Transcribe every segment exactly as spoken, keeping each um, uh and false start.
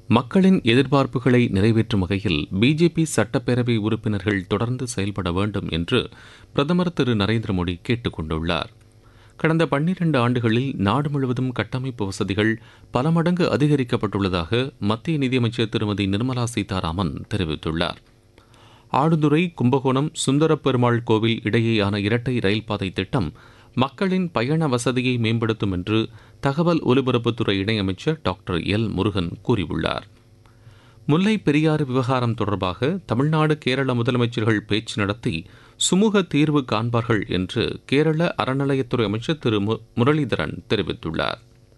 மக்களின் எதிர்பார்ப்புகளை நிறைவேற்றும் வகையில் பிஜேபி சட்டப்பேரவை உறுப்பினர்கள் தொடர்ந்து செயல்பட வேண்டும் என்று பிரதமர் திரு நரேந்திர மோடி கேட்டுக் கொண்டுள்ளார். கடந்த பன்னிரண்டு ஆண்டுகளில் நாடு முழுவதும் கட்டமைப்பு வசதிகள் பல மடங்கு அதிகரிக்கப்பட்டுள்ளதாக மத்திய நிதியமைச்சர் திருமதி நிர்மலா சீதாராமன் தெரிவித்துள்ளார். ஆடுதுறை கும்பகோணம் சுந்தரப்பெருமாள் கோவில் இடையேயான இரட்டை ரயில் பாதை திட்டம் மக்களின் பயண வசதியை மேம்படுத்தும் என்று தகவல் ஒலிபரப்புத்துறை இணையமைச்சர் டாக்டர் எல் முருகன் கூறியுள்ளார். முல்லை பெரியாறு விவகாரம் தொடர்பாக தமிழ்நாடு கேரள முதலமைச்சர்கள் பேச்சு நடத்தி சுமூக தீர்வு காண்பார்கள் என்று கேரள அறநிலையத்துறை அமைச்சர் திரு முரளிதரன் தெரிவித்துள்ளார்.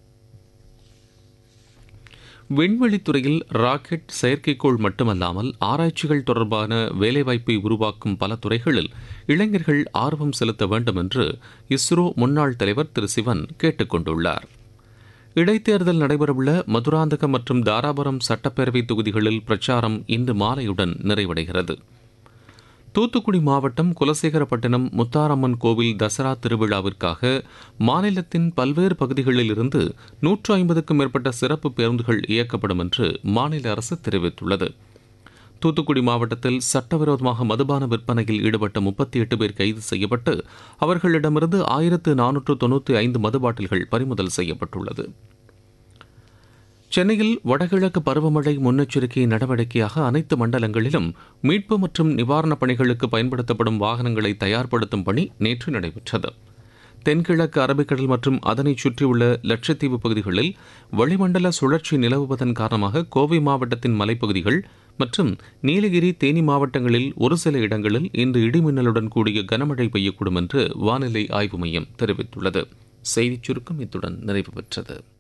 விண்வெளித்துறையில் ராக்கெட், செயற்கைக்கோள் மட்டுமல்லாமல் ஆராய்ச்சிகள் தொடர்பான வேலைவாய்ப்பை உருவாக்கும் பல துறைகளில் இளைஞர்கள் ஆர்வம் செலுத்த வேண்டும் என்று இஸ்ரோ முன்னாள் தலைவர் திரு சிவன் கேட்டுக் கொண்டுள்ளார். இடைத்தேர்தல் நடைபெறவுள்ள மதுராந்தகம் மற்றும் தாராபுரம் சட்டப்பேரவை தொகுதிகளில் பிரச்சாரம் இன்று மாலையுடன் நிறைவடைகிறது. தூத்துக்குடி மாவட்டம் குலசேகரப்பட்டினம் முத்தாரம்மன் கோவில் தசரா திருவிழாவிற்காக மாநிலத்தின் பல்வேறு பகுதிகளில் இருந்து நூற்று ஐம்பதுக்கும் மேற்பட்ட சிறப்பு பேருந்துகள் இயக்கப்படும் என்று மாநில அரசு தெரிவித்துள்ளது. தூத்துக்குடி மாவட்டத்தில் சட்டவிரோதமாக மதுபான விற்பனையில் ஈடுபட்ட முப்பத்தி எட்டு பேர் கைது செய்யப்பட்டு அவர்களிடமிருந்து ஆயிரத்து நானூற்று தொன்னூற்றி ஐந்து மது பாட்டில்கள் பறிமுதல் செய்யப்பட்டுள்ளது. சென்னையில் வடகிழக்கு பருவமழை முன்னெச்சரிக்கை நடவடிக்கையாக அனைத்து மண்டலங்களிலும் மீட்பு மற்றும் நிவாரணப் பணிகளுக்கு பயன்படுத்தப்படும் வாகனங்களை தயார்படுத்தும் பணி நேற்று நடைபெற்றது. தென்கிழக்கு அரபிக்கடல் மற்றும் அதனை சுற்றியுள்ள லட்சத்தீவு பகுதிகளில் வளிமண்டல சுழற்சி நிலவுவதன் காரணமாக கோவை மாவட்டத்தின் மலைப்பகுதிகள் மற்றும் நீலகிரி, தேனி மாவட்டங்களில் ஒரு சில இடங்களில் இன்று இடிமின்னலுடன் கூடிய கனமழை பெய்யக்கூடும் என்று வானிலை ஆய்வு மையம் தெரிவித்துள்ளது. செய்திச் சுருக்கம் இத்துடன் நிறைவு பெற்றது.